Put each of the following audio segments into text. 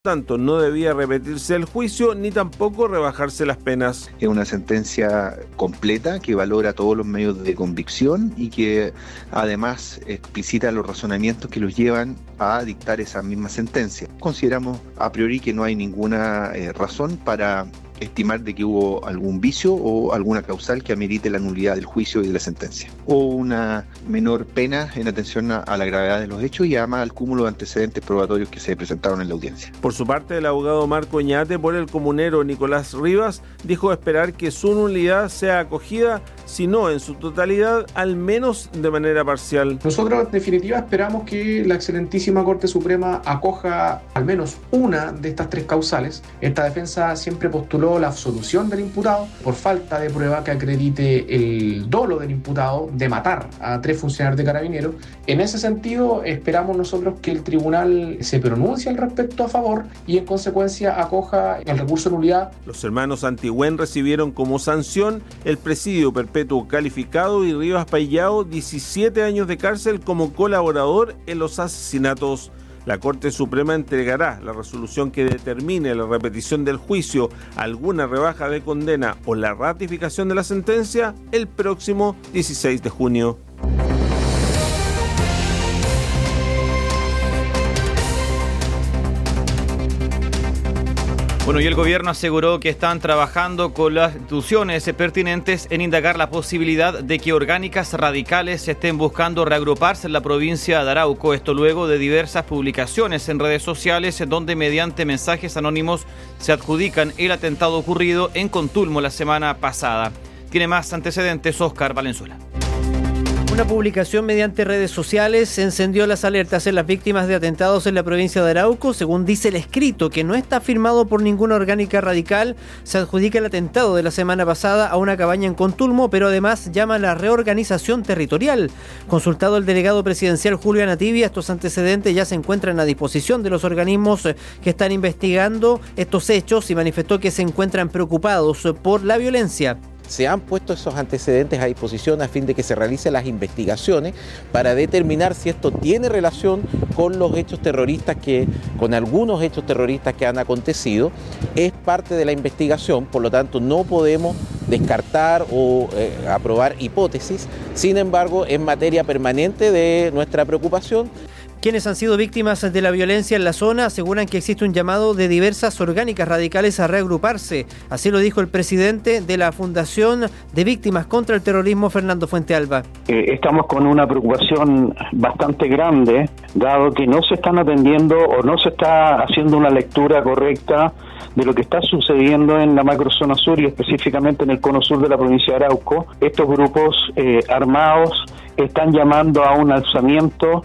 tanto, no debía repetirse el juicio ni tampoco rebajarse las penas. Es una sentencia completa que valora todos los medios de convicción y que además explicita los razonamientos que los llevan a dictar esa misma sentencia. Consideramos a priori que no hay ninguna razón para estimar de que hubo algún vicio o alguna causal que amerite la nulidad del juicio y de la sentencia. O una menor pena en atención a la gravedad de los hechos y además al cúmulo de antecedentes probatorios que se presentaron en la audiencia. Por su parte, el abogado Marco Oñate por el comunero Nicolás Rivas dijo esperar que su nulidad sea acogida, si no en su totalidad, al menos de manera parcial. Nosotros en definitiva esperamos que la excelentísima Corte Suprema acoja al menos una de estas tres causales. Esta defensa siempre postuló la absolución del imputado por falta de prueba que acredite el dolo del imputado de matar a 3 funcionarios de Carabineros. En ese sentido, esperamos nosotros que el tribunal se pronuncie al respecto a favor y en consecuencia acoja el recurso de nulidad. Los hermanos Antigüén recibieron como sanción el presidio perpetuo calificado y Rivas Payao 17 años de cárcel como colaborador en los asesinatos. La Corte Suprema entregará la resolución que determine la repetición del juicio, alguna rebaja de condena o la ratificación de la sentencia el próximo 16 de junio. Bueno, y el gobierno aseguró que están trabajando con las instituciones pertinentes en indagar la posibilidad de que orgánicas radicales estén buscando reagruparse en la provincia de Arauco. Esto luego de diversas publicaciones en redes sociales donde mediante mensajes anónimos se adjudican el atentado ocurrido en Contulmo la semana pasada. Tiene más antecedentes Óscar Valenzuela. Una publicación mediante redes sociales encendió las alertas en las víctimas de atentados en la provincia de Arauco. Según dice el escrito, que no está firmado por ninguna orgánica radical, se adjudica el atentado de la semana pasada a una cabaña en Contulmo, pero además llama a la reorganización territorial. Consultado el delegado presidencial Julio Anativia, estos antecedentes ya se encuentran a disposición de los organismos que están investigando estos hechos y manifestó que se encuentran preocupados por la violencia. Se han puesto esos antecedentes a disposición a fin de que se realicen las investigaciones para determinar si esto tiene relación con los hechos terroristas con algunos hechos terroristas que han acontecido. Es parte de la investigación, por lo tanto no podemos descartar o aprobar hipótesis. Sin embargo, es materia permanente de nuestra preocupación. Quienes han sido víctimas de la violencia en la zona aseguran que existe un llamado de diversas orgánicas radicales a reagruparse. Así lo dijo el presidente de la Fundación de Víctimas contra el Terrorismo, Fernando Fuentealba. Estamos con una preocupación bastante grande, dado que no se están atendiendo o no se está haciendo una lectura correcta de lo que está sucediendo en la macrozona sur y específicamente en el cono sur de la provincia de Arauco. Estos grupos armados están llamando a un alzamiento,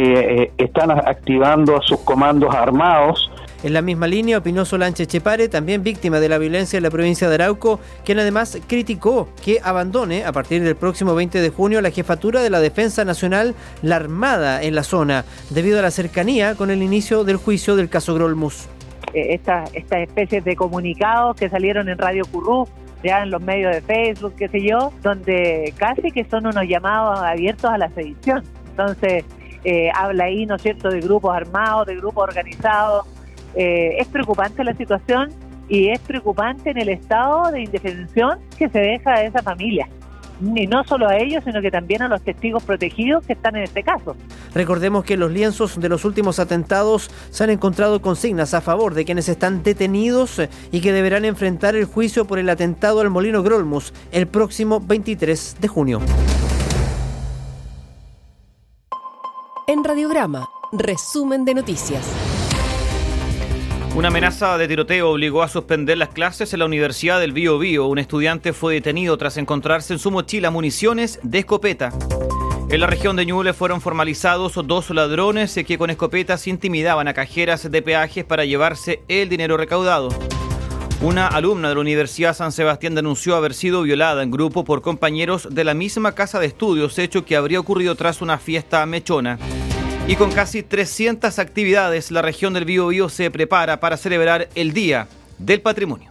están activando a sus comandos armados. En la misma línea opinó Solange Chepare, también víctima de la violencia en la provincia de Arauco, quien además criticó que abandone a partir del próximo 20 de junio la jefatura de la Defensa Nacional, la Armada, en la zona, debido a la cercanía con el inicio del juicio del caso Grolmus. Estas especies de comunicados que salieron en Radio Currú, ya en los medios de Facebook, qué sé yo, donde casi que son unos llamados abiertos a la sedición. Entonces, habla ahí, ¿no es cierto?, de grupos armados, de grupos organizados. Es preocupante la situación y es preocupante en el estado de indefensión que se deja a esa familia. Y no solo a ellos, sino que también a los testigos protegidos que están en este caso. Recordemos que en los lienzos de los últimos atentados se han encontrado consignas a favor de quienes están detenidos y que deberán enfrentar el juicio por el atentado al Molino Grolmus el próximo 23 de junio. En Radiograma, resumen de noticias. Una amenaza de tiroteo obligó a suspender las clases en la Universidad del Biobío. Un estudiante fue detenido tras encontrarse en su mochila municiones de escopeta. En la región de Ñuble fueron formalizados 2 ladrones que con escopetas intimidaban a cajeras de peajes para llevarse el dinero recaudado. Una alumna de la Universidad San Sebastián denunció haber sido violada en grupo por compañeros de la misma casa de estudios, hecho que habría ocurrido tras una fiesta mechona. Y con casi 300 actividades, la región del Biobío se prepara para celebrar el Día del Patrimonio.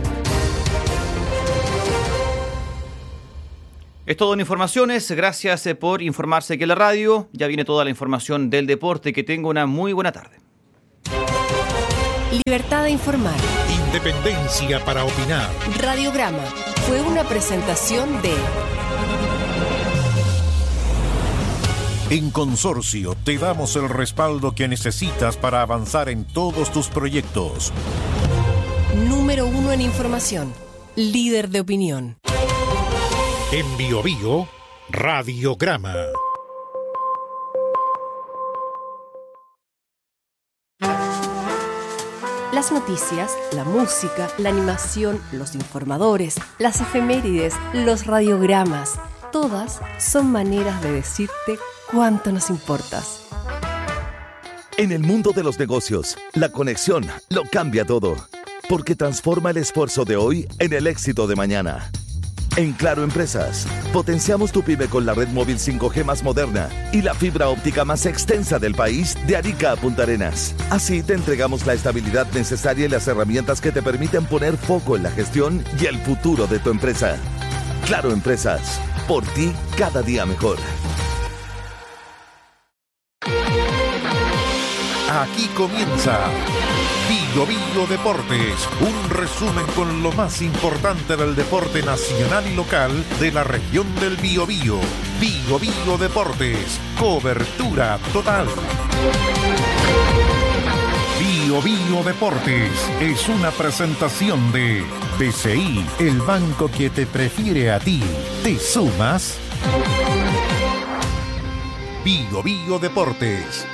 Es todo en informaciones. Gracias por informarse aquí en la radio. Ya viene toda la información del deporte. Que tenga una muy buena tarde. Libertad de informar. Independencia para opinar. Radiograma fue una presentación de... En Consorcio te damos el respaldo que necesitas para avanzar en todos tus proyectos. Número 1 en información. Líder de opinión. En BioBio, Radiograma. Las noticias, la música, la animación, los informadores, las efemérides, los radiogramas, todas son maneras de decirte cuánto nos importas. En el mundo de los negocios, la conexión lo cambia todo, porque transforma el esfuerzo de hoy en el éxito de mañana. En Claro Empresas, potenciamos tu pyme con la red móvil 5G más moderna y la fibra óptica más extensa del país de Arica a Punta Arenas. Así te entregamos la estabilidad necesaria y las herramientas que te permiten poner foco en la gestión y el futuro de tu empresa. Claro Empresas, por ti cada día mejor. Aquí comienza BioBio Deportes, un resumen con lo más importante del deporte nacional y local de la región del Biobío. BioBio Deportes, cobertura total. BioBio Deportes es una presentación de BCI, el banco que te prefiere a ti. ¿Te sumas? BioBio Deportes.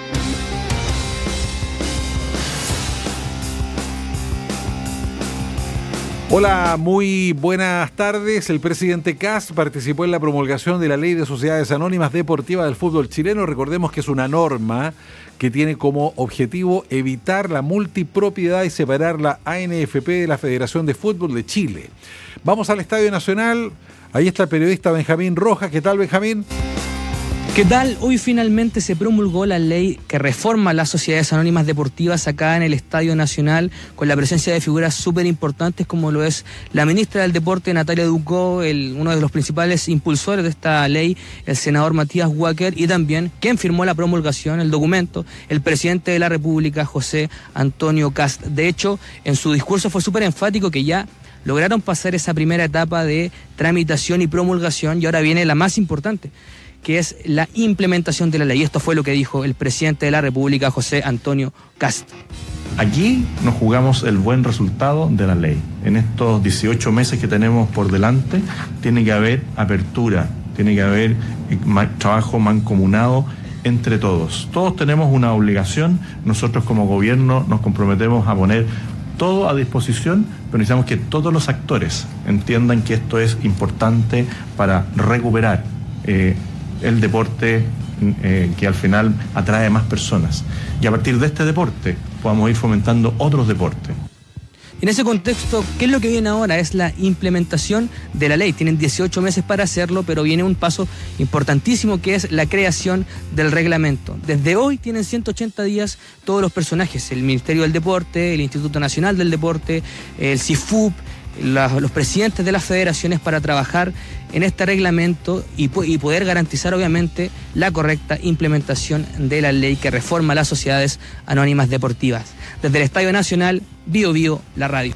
Hola, muy buenas tardes. El presidente Kast participó en la promulgación de la Ley de Sociedades Anónimas Deportivas del Fútbol Chileno. Recordemos que es una norma que tiene como objetivo evitar la multipropiedad y separar la ANFP de la Federación de Fútbol de Chile. Vamos al Estadio Nacional. Ahí está el periodista Benjamín Rojas. ¿Qué tal, Benjamín? ¿Qué tal? Hoy finalmente se promulgó la ley que reforma las sociedades anónimas deportivas acá en el Estadio Nacional, con la presencia de figuras súper importantes como lo es la ministra del Deporte, Natalia Ducó, uno de los principales impulsores de esta ley, el senador Matías Walker, y también quien firmó la promulgación, el documento, el presidente de la República, José Antonio Kast. De hecho, en su discurso fue súper enfático que ya lograron pasar esa primera etapa de tramitación y promulgación, y ahora viene la más importante, que es la implementación de la ley. Esto fue lo que dijo el presidente de la República, José Antonio Kast. Aquí nos jugamos el buen resultado de la ley. En estos 18 meses que tenemos por delante, tiene que haber apertura, tiene que haber trabajo mancomunado entre todos. Todos tenemos una obligación, nosotros como gobierno nos comprometemos a poner todo a disposición, pero necesitamos que todos los actores entiendan que esto es importante para recuperar el deporte que al final atrae más personas. Y a partir de este deporte podamos ir fomentando otros deportes. En ese contexto, ¿qué es lo que viene ahora? Es la implementación de la ley. Tienen 18 meses para hacerlo, pero viene un paso importantísimo que es la creación del reglamento. Desde hoy tienen 180 días todos los personajes, el Ministerio del Deporte, el Instituto Nacional del Deporte, el CIFUP, los presidentes de las federaciones para trabajar en este reglamento y poder garantizar obviamente la correcta implementación de la ley que reforma las sociedades anónimas deportivas. Desde el Estadio Nacional, BioBio, la radio.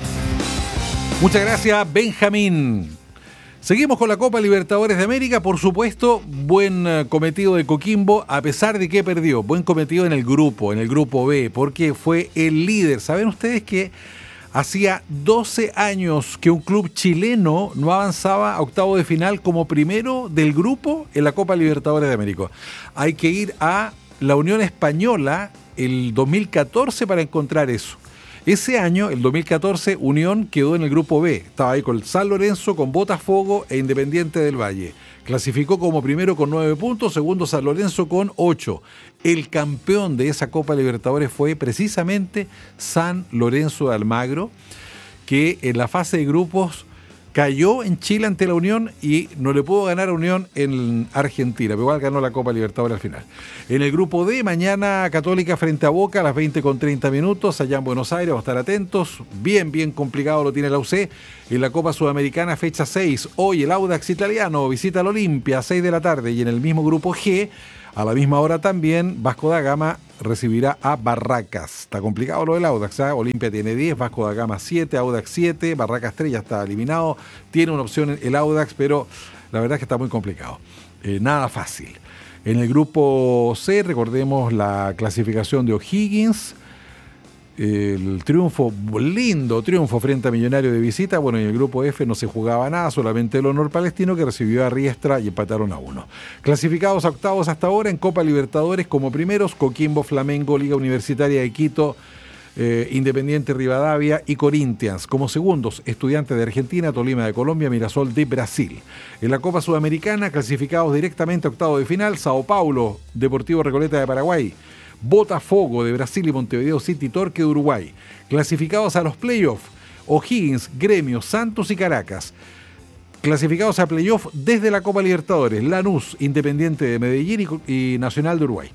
Muchas gracias, Benjamín. Seguimos con la Copa Libertadores de América. Por supuesto, buen cometido de Coquimbo, a pesar de que perdió. Buen cometido en el grupo B, porque fue el líder. ¿Saben ustedes que hacía 12 años que un club chileno no avanzaba a octavo de final como primero del grupo en la Copa Libertadores de América? Hay que ir a la Unión Española el 2014 para encontrar eso. Ese año, el 2014, Unión quedó en el grupo B. Estaba ahí con San Lorenzo, con Botafogo e Independiente del Valle. Clasificó como primero con 9 puntos, segundo San Lorenzo con 8. El campeón de esa Copa Libertadores fue precisamente San Lorenzo de Almagro, que en la fase de grupos cayó en Chile ante la Unión y no le pudo ganar a Unión en Argentina, pero igual ganó la Copa Libertadores al final. En el grupo D, mañana Católica frente a Boca a las 20:30 allá en Buenos Aires, vamos a estar atentos. Bien complicado lo tiene la UC. En la Copa Sudamericana, fecha 6, hoy el Audax Italiano visita al Olimpia a 6 de la tarde, y en el mismo grupo G, a la misma hora también, Vasco da Gama recibirá a Barracas. Está complicado lo del Audax, ¿eh? Olimpia tiene 10, Vasco da Gama 7, Audax 7, Barracas 3, ya está eliminado. Tiene una opción el Audax, pero la verdad es que está muy complicado. Nada fácil. En el grupo C, recordemos la clasificación de O'Higgins. El triunfo, lindo triunfo frente a Millonario de visita. Bueno, en el grupo F no se jugaba nada, solamente el Honor Palestino, que recibió a Riestra y empataron a 1. Clasificados a octavos hasta ahora en Copa Libertadores como primeros: Coquimbo, Flamengo, Liga Universitaria de Quito, Independiente Rivadavia y Corinthians. Como segundos, Estudiantes de Argentina, Tolima de Colombia, Mirasol de Brasil. En la Copa Sudamericana, clasificados directamente a octavos de final: Sao Paulo, Deportivo Recoleta de Paraguay, Botafogo de Brasil y Montevideo City Torque de Uruguay. Clasificados a los playoffs: O'Higgins, Gremio, Santos y Caracas. Clasificados a playoff desde la Copa Libertadores: Lanús, Independiente de Medellín y Nacional de Uruguay.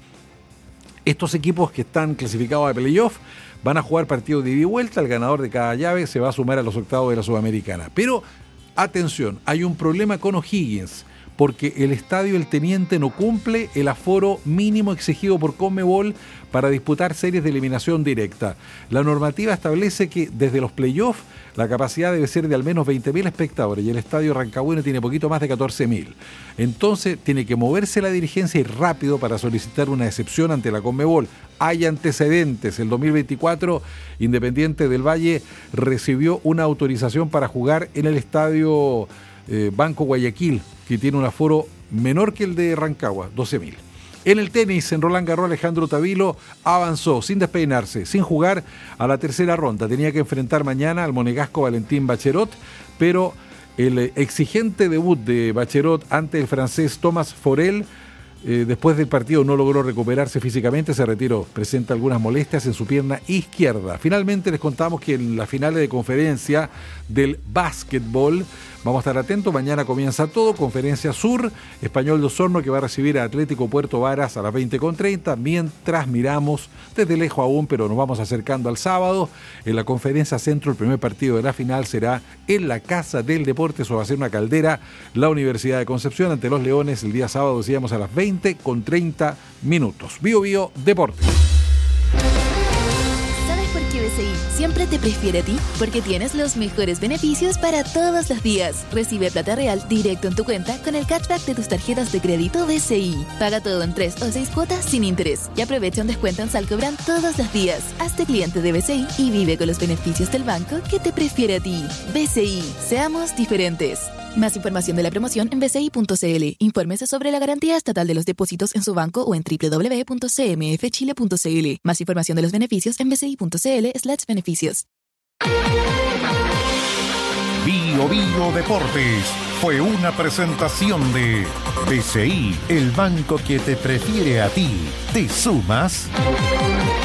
Estos equipos que están clasificados a playoff van a jugar partidos de ida y vuelta. El ganador de cada llave se va a sumar a los octavos de la Sudamericana. Pero, atención, hay un problema con O'Higgins, porque el estadio El Teniente no cumple el aforo mínimo exigido por Conmebol para disputar series de eliminación directa. La normativa establece que desde los playoffs la capacidad debe ser de al menos 20.000 espectadores y el estadio Rancagüino tiene poquito más de 14.000. Entonces tiene que moverse la dirigencia y rápido para solicitar una excepción ante la Conmebol. Hay antecedentes. El 2024 Independiente del Valle recibió una autorización para jugar en el estadio Banco Guayaquil, que tiene un aforo menor que el de Rancagua, 12.000. En el tenis, en Roland Garros, Alejandro Tavilo avanzó sin despeinarse, sin jugar a la tercera ronda. Tenía que enfrentar mañana al monegasco Valentín Baccherot, pero el exigente debut de Baccherot ante el francés Thomas Forel, después del partido no logró recuperarse físicamente, se retiró, presenta algunas molestias en su pierna izquierda. Finalmente les contamos que en las finales de conferencia del básquetbol, vamos a estar atentos, mañana comienza todo, Conferencia Sur, Español de Osorno que va a recibir a Atlético Puerto Varas a las 20:30, mientras miramos desde lejos aún, pero nos vamos acercando al sábado, en la Conferencia Centro el primer partido de la final será en la Casa del Deporte, eso va a ser una caldera, la Universidad de Concepción ante los Leones el día sábado, decíamos a las 20:30. Bio Bio Deporte. BCI siempre te prefiere a ti porque tienes los mejores beneficios para todos los días. Recibe plata real directo en tu cuenta con el cashback de tus tarjetas de crédito BCI. Paga todo en 3 o 6 cuotas sin interés y aprovecha un descuento en Salcobran todos los días. Hazte cliente de BCI y vive con los beneficios del banco que te prefiere a ti. BCI, seamos diferentes. Más información de la promoción en bci.cl. Infórmese sobre la garantía estatal de los depósitos en su banco o en www.cmfchile.cl. Más información de los beneficios en bci.cl/beneficios. Bio Bio Deportes fue una presentación de BCI, el banco que te prefiere a ti. ¿Te sumas?